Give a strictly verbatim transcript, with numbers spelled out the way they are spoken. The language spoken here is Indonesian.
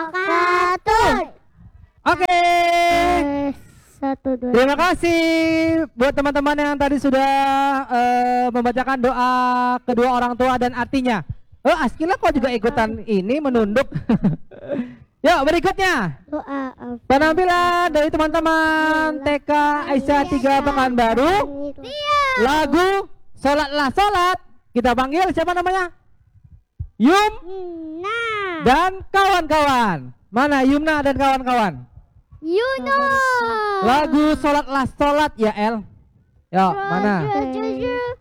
wabarakatuh. Oke. Satu dua. Terima kasih buat teman-teman yang tadi sudah uh, membacakan doa kedua orang tua dan artinya. Oh, Askila kok juga ikutan ini menunduk. Yuk berikutnya. Doa Penampilan dari teman-teman T K Aisyah tiga Pekanbaru. Lagu Sholatlah Sholat. Kita panggil siapa namanya? Yum Nah, dan kawan-kawan. Mana Yumna dan kawan-kawan? Yuno. Lagu Sholatlah Sholat ya El. Yuk mana? Jujur.